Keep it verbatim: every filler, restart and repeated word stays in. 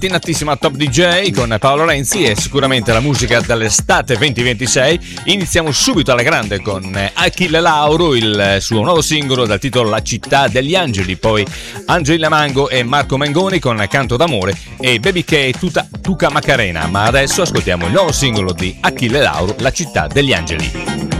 mattinatissima Top D J con Paolo Renzi e sicuramente la musica dell'estate venti ventisei. Iniziamo subito alla grande con Achille Lauro, il suo nuovo singolo dal titolo La città degli angeli, poi Angelina Mango e Marco Mengoni con Canto d'amore e Baby K e Tuta, Tuca Macarena. Ma adesso ascoltiamo il nuovo singolo di Achille Lauro, La città degli angeli.